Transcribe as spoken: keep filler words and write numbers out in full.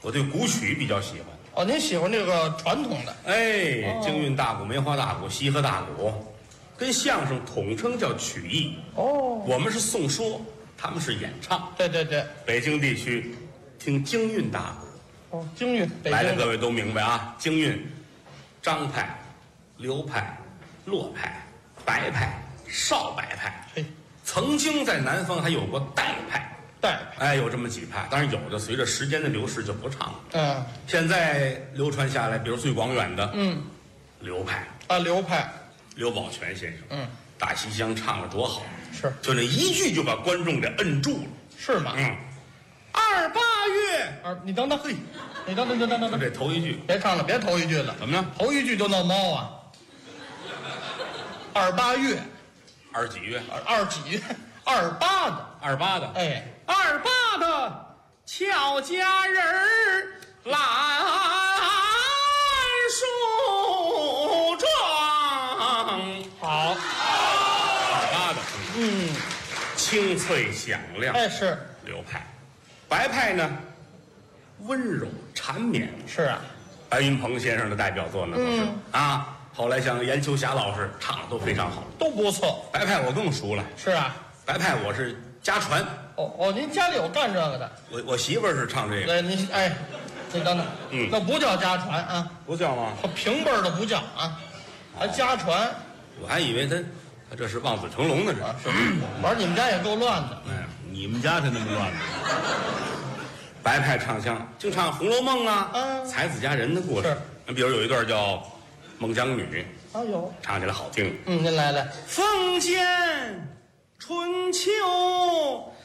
我对古曲比较喜欢。 哦，您喜欢这个传统的？ 哎， 哦京韵大鼓、梅花大鼓、西河大鼓，跟相声统称叫曲艺。 哦， 我们是颂说，他们是演唱。 对对对， 北京地区听京韵大鼓， 哦，京韵，北京来的各位都明白啊。京韵，张派、刘派、骆派、白派、少白派， 嘿， 曾经在南方还有过代派。 代哎，有这么几派，当然有的随着时间的流逝就不唱了。 嗯现在流传下来，比如最广远的嗯刘派， 啊，刘派， 刘宝全先生， 嗯， 大西厢唱的多好， 是就那一句就把观众给摁住了。 是吗？ 嗯，二八月， 啊，你等等，嘿，你等等等等等等， 就这头一句， 别唱了，别头一句了， 怎么着？ 头一句就闹猫啊。二八月， 二几月？ 二二几月？二八的， 二八的。 哎， 二八的俏佳人儿来梳妆。 好， 二八的， 嗯， 清脆响亮。 哎，是流派，白派呢，温柔缠绵。 是啊， 白云鹏先生的代表作呢，都是、 嗯啊。后来像严秋霞老师唱的都非常好。 都不错。 白派我更熟了， 是啊， 白派我是家传， 哦哦，您家里有干这个的？ 我我媳妇儿是唱这个， 对，您哎，你等等， 嗯那不叫家传啊， 不叫吗？ 平辈儿的不叫啊，还家传我还以为他他这是望子成龙呢，这。 啊，是。反正你们家也够乱的。 哎，你们家才那么乱呢。白派唱腔经唱《红楼梦》啊， 嗯才子佳人的故事是。 你比如有一段叫《孟姜女》， 啊有， 唱起来好听。 嗯，您来来， 风见春秋